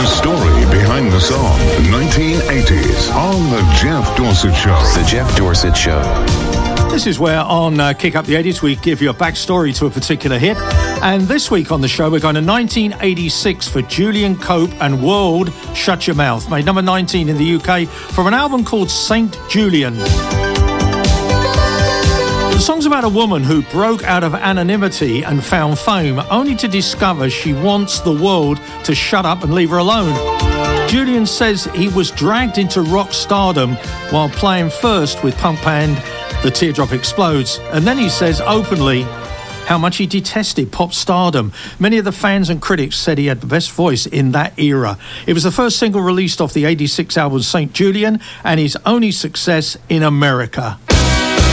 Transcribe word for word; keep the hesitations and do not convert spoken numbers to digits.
The story behind the song, nineteen eighties, on The Jeff Dorsett Show. The Jeff Dorsett Show. This is where on uh, Kick Up the eighties we give you a backstory to a particular hit. And this week on the show we're going to nineteen eighty-six for Julian Cope and World Shut Your Mouth, made number nineteen in the U K from an album called Saint Julian. The song's about a woman who broke out of anonymity and found fame, only to discover she wants the world to shut up and leave her alone. Julian says he was dragged into rock stardom while playing first with punk band The Teardrop Explodes, and then he says openly how much he detested pop stardom. Many of the fans and critics said he had the best voice in that era. It was the first single released off the eighty-six album Saint Julian and his only success in America.